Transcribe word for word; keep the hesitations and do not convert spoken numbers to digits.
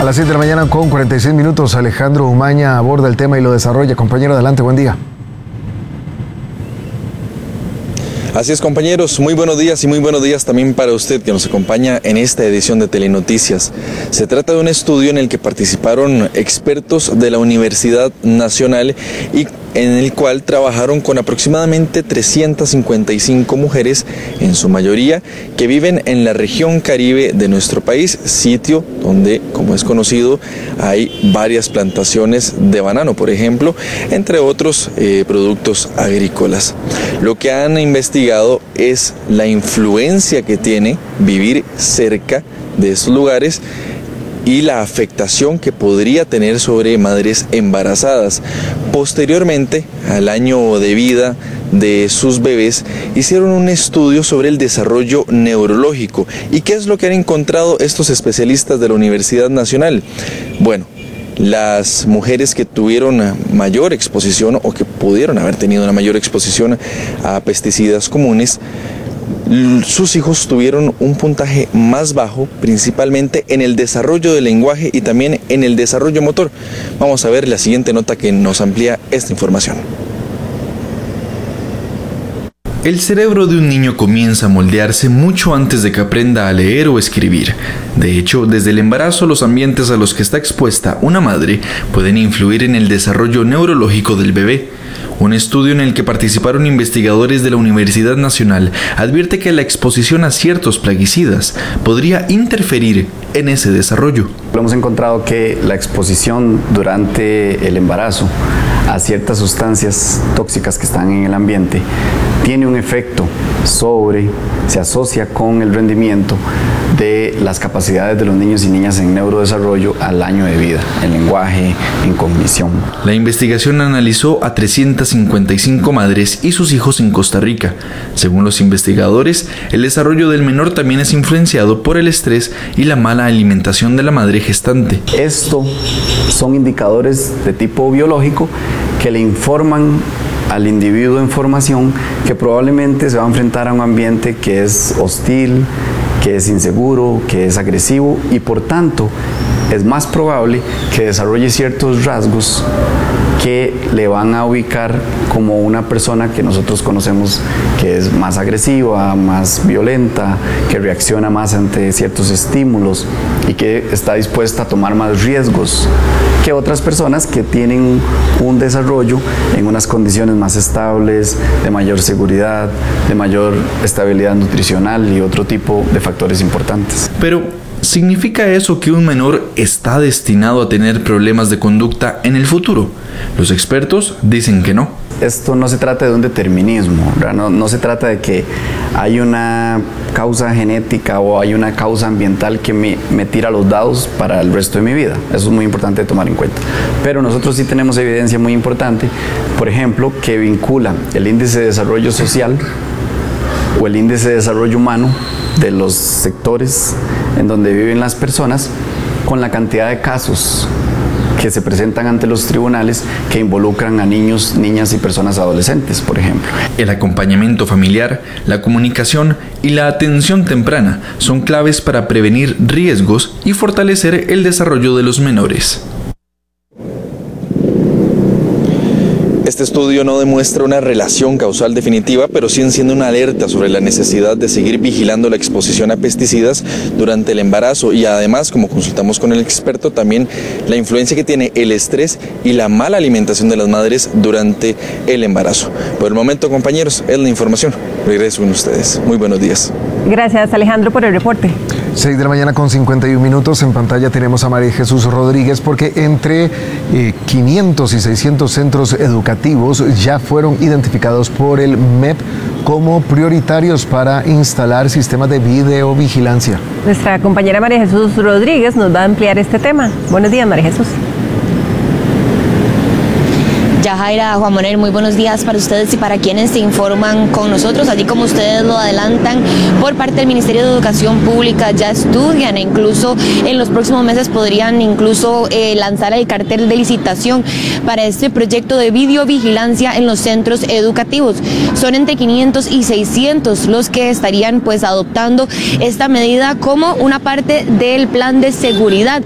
las seis de la mañana con cuarenta y seis minutos, Alejandro Umaña aborda el tema y lo desarrolla. Compañero, adelante, buen día. Así es, compañeros, muy buenos días y muy buenos días también para usted que nos acompaña en esta edición de Telenoticias. Se trata de un estudio en el que participaron expertos de la Universidad Nacional y en el cual trabajaron con aproximadamente trescientas cincuenta y cinco mujeres, en su mayoría, que viven en la región Caribe de nuestro país, sitio donde, como es conocido, hay varias plantaciones de banano, por ejemplo, entre otros eh, productos agrícolas. Lo que han investigado es la influencia que tiene vivir cerca de estos lugares y la afectación que podría tener sobre madres embarazadas. Posteriormente, al año de vida de sus bebés, hicieron un estudio sobre el desarrollo neurológico. ¿Y qué es lo que han encontrado estos especialistas de la Universidad Nacional? Bueno, las mujeres que tuvieron mayor exposición o que pudieron haber tenido una mayor exposición a pesticidas comunes, sus hijos tuvieron un puntaje más bajo, principalmente en el desarrollo del lenguaje y también en el desarrollo motor. Vamos a ver la siguiente nota que nos amplía esta información. El cerebro de un niño comienza a moldearse mucho antes de que aprenda a leer o escribir. De hecho, desde el embarazo, los ambientes a los que está expuesta una madre pueden influir en el desarrollo neurológico del bebé. Un estudio en el que participaron investigadores de la Universidad Nacional advierte que la exposición a ciertos plaguicidas podría interferir en ese desarrollo. Hemos encontrado que la exposición durante el embarazo a ciertas sustancias tóxicas que están en el ambiente tiene un efecto sobre, se asocia con el rendimiento de las capacidades de los niños y niñas en neurodesarrollo al año de vida, en lenguaje, en cognición. La investigación analizó a trescientas cincuenta y cinco madres y sus hijos en Costa Rica. Según los investigadores, el desarrollo del menor también es influenciado por el estrés y la mala alimentación de la madre gestante. Esto son indicadores de tipo biológico que le informan al individuo en formación que probablemente se va a enfrentar a un ambiente que es hostil, que es inseguro, que es agresivo y por tanto es más probable que desarrolle ciertos rasgos que le van a ubicar como una persona que nosotros conocemos que es más agresiva, más violenta, que reacciona más ante ciertos estímulos y que está dispuesta a tomar más riesgos que otras personas que tienen un desarrollo en unas condiciones más estables, de mayor seguridad, de mayor estabilidad nutricional y otro tipo de factores importantes. Pero ¿significa eso que un menor está destinado a tener problemas de conducta en el futuro? Los expertos dicen que no. Esto no se trata de un determinismo, no, no se trata de que hay una causa genética o hay una causa ambiental que me, me tira los dados para el resto de mi vida. Eso es muy importante de tomar en cuenta. Pero nosotros sí tenemos evidencia muy importante, por ejemplo, que vincula el índice de desarrollo social o el índice de desarrollo humano de los sectores en donde viven las personas con la cantidad de casos que se presentan ante los tribunales que involucran a niños, niñas y personas adolescentes, por ejemplo. El acompañamiento familiar, la comunicación y la atención temprana son claves para prevenir riesgos y fortalecer el desarrollo de los menores. Este estudio no demuestra una relación causal definitiva, pero sí enciende una alerta sobre la necesidad de seguir vigilando la exposición a pesticidas durante el embarazo y además, como consultamos con el experto, también la influencia que tiene el estrés y la mala alimentación de las madres durante el embarazo. Por el momento, compañeros, es la información. Regreso con ustedes. Muy buenos días. Gracias, Alejandro, por el reporte. seis de la mañana con cincuenta y un minutos. En pantalla tenemos a María Jesús Rodríguez porque entre eh, quinientos y seiscientos centros educativos ya fueron identificados por el M E P como prioritarios para instalar sistemas de videovigilancia. Nuestra compañera María Jesús Rodríguez nos va a ampliar este tema. Buenos días, María Jesús. Yajaira, Juan Manuel, muy buenos días para ustedes y para quienes se informan con nosotros. Así como ustedes lo adelantan, por parte del Ministerio de Educación Pública ya estudian e incluso en los próximos meses podrían incluso eh, lanzar el cartel de licitación para este proyecto de videovigilancia en los centros educativos. Son entre quinientos y seiscientos los que estarían pues adoptando esta medida como una parte del plan de seguridad